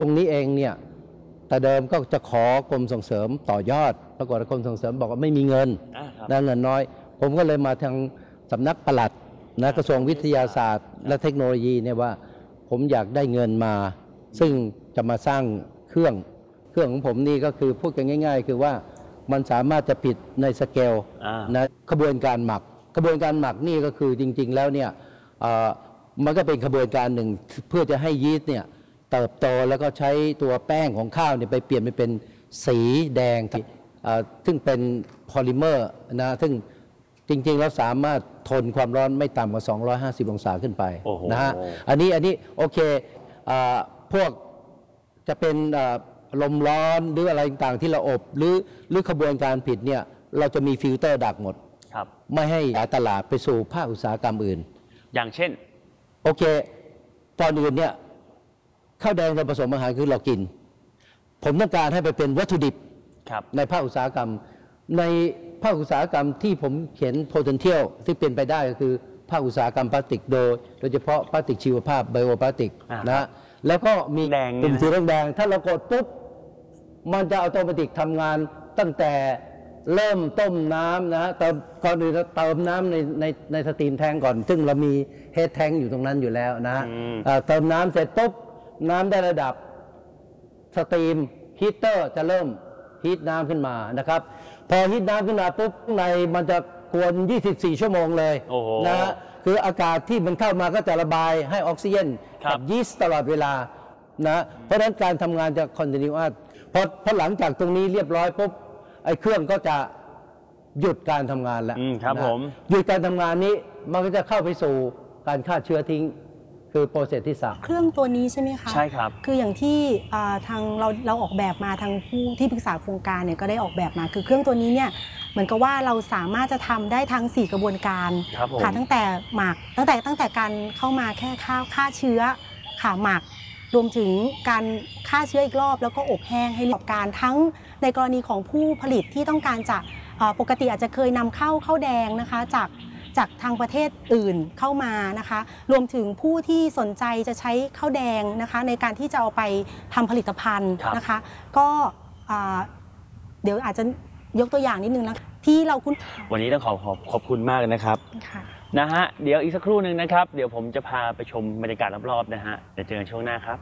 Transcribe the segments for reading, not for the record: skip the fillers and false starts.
ตรงนี้เองเนี่ยแต่เดิมก็จะขอกรมส่งเสริมต่อยอดปรากฏกรมส่งเสริมบอกว่าไม่มีเงินเงินน้อยผมก็เลยมาทางสำนักปลัดกระทรวงวิทยาศาสตร์และเทคโนโลยีเนี่ยว่าผมอยากได้เงินมาซึ่งจะมาสร้างเครื่องของผมนี่ก็คือพูดกันง่ายๆคือว่ามันสามารถจะผิดในสเกลนะกระบวนการหมักนี่ก็คือจริงๆแล้วเนี่ยมันก็เป็นกระบวนการหนึ่งเพื่อจะให้ยีสต์เนี่ยเติบโตแล้วก็ใช้ตัวแป้งของข้าวเนี่ยไปเปลี่ยนไปเป็นสีแดงซึ่งเป็นพอลิเมอร์นะซึ่งจริงๆแล้วสามารถทนความร้อนไม่ต่ำกว่า250 องศาขึ้นไปนะฮะอันนี้โอเคพวกจะเป็นลมร้อนหรืออะไรต่างๆที่เราอบหรือขบวนการผิดเนี่ยเราจะมีฟิลเตอร์ดักหมดไม่ให้ตลาดไปสู่ภาคอุตสาหกรรมอื่นอย่างเช่นโอเคตอนอื่นเนี่ยข้าวแดงเราผสมอาหารคือเรากินผมต้องการให้ไปเป็นวัตถุดิบในภาคอุตสาหกรรมในภาคอุตสาหกรรมที่ผมเขียน potential ที่เป็นไปได้ก็คือภาคอุตสาหกรรมพลาสติกโดยเฉพาะพลาสติกชีวภาพไบโอพลาสติกนะแล้วก็มีเป็นสีแดงถ้าเรากดปุ๊บมันจะอัตโนมัติทำงานตั้งแต่เริ่มต้มน้ำนะก่อนอื่นเราเติมน้ำในสตรีมแทงก่อนซึ่งเรามีเฮดแทงอยู่ตรงนั้นอยู่แล้วนะเติมน้ำเสร็จปุ๊บน้ำได้ระดับสตรีมฮีเตอร์จะเริ่มฮีทน้ำขึ้นมานะครับพอฮีทน้ำขึ้นมาปุ๊บข้างในมันจะกวน24 ชั่วโมงเลยนะคืออากาศที่มันเข้ามาก็จะระบายให้ออกซิเจนกับยีสต์ตลอดเวลานะเพราะฉะนั้นการทำงานจะคอนติเนียสพอหลังจากตรงนี้เรียบร้อยปุ๊บไอ้เครื่องก็จะหยุดการทำงานแล้วครับผมหยุดการทำงานนี้มันก็จะเข้าไปสู่การฆ่าเชื้อทิ้งคือโปรเซสที่3 เครื่องตัวนี้ใช่ไหมคะใช่ครับคืออย่างที่ทางเราออกแบบมาทางผู้ที่ปรึกษาโครงการเนี่ยก็ได้ออกแบบมาคือเครื่องตัวนี้เนี่ยเหมือนกับว่าเราสามารถจะทำได้ทั้ง4 กระบวนการค่ะตั้งแต่หมักตั้งแต่การเข้ามาแค่ฆ่าเชื้อค่ะหมักรวมถึงการฆ่าเชื้ออีกรอบแล้วก็อบแห้งให้ประกอบการทั้งในกรณีของผู้ผลิตที่ต้องการจะปกติอาจจะเคยนำเข้าข้าวแดงนะคะจากทางประเทศอื่นเข้ามานะคะรวมถึงผู้ที่สนใจจะใช้ข้าวแดงนะคะในการที่จะเอาไปทำผลิตภัณฑ์นะคะก็เดี๋ยวอาจจะยกตัวอย่างนิดนึงนะที่เราวันนี้ต้องขอบคุณมากนะครับนะฮะเดี๋ยวอีกสักครู่หนึ่งนะครับเดี๋ยวผมจะพาไปชมบรรยากาศรอบๆนะฮะเดี๋ยวเจอกันช่วงหน้าครับ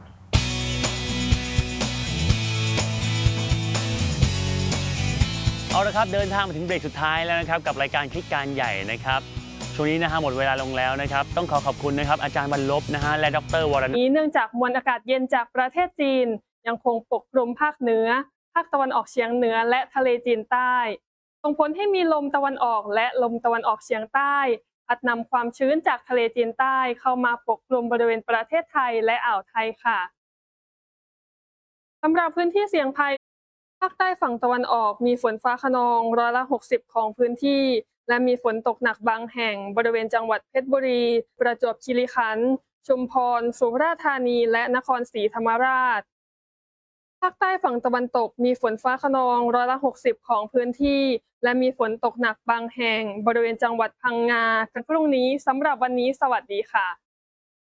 เอาละครับเดินทางมาถึงเบรกสุดท้ายแล้วนะครับกับรายการคลิกการใหญ่นะครับช่วงนี้นะฮะหมดเวลาลงแล้วนะครับต้องขอบคุณนะครับอาจารย์บรรลบนะฮะและดร.วรนุชเนื่องจากมวลอากาศเย็นจากประเทศจีนยังคงปกคลุมภาคเหนือภาคตะวันออกเฉียงเหนือและทะเลจีนใต้ส่งผลให้มีลมตะวันออกและลมตะวันออกเฉียงใต้พัดนำความชื้นจากทะเลจีนใต้เข้ามาปกคลุมบริเวณประเทศไทยและอ่าวไทยค่ะสำหรับพื้นที่เสี่ยงภัยภาคใต้ฝั่งตะวันออกมีฝนฟ้าคะนอง60%ของพื้นที่และมีฝนตกหนักบางแห่งบริเวณจังหวัดเพชรบุรีประจวบคีรีขันธ์ชุมพรสุราษฎร์ธานีและนครศรีธรรมราชภาคใต้ฝั่งตะวันตกมีฝนฟ้าคะนอง60%ของพื้นที่และมีฝนตกหนักบางแห่งบริเวณจังหวัดพังงาพรุ่งนี้สำหรับวันนี้สวัสดีค่ะ